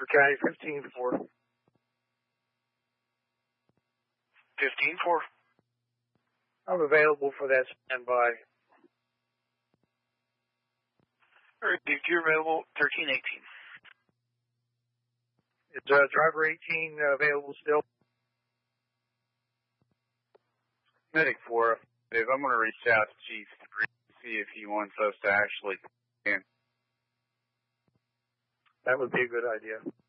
Rutherford County, 15-4. 15-4. I'm available for that standby. You're available, 13-18. Is driver 18 available still? Medic 4, if I'm going to reach out to Chief 3 to see if he wants us to actually in. That would be a good idea.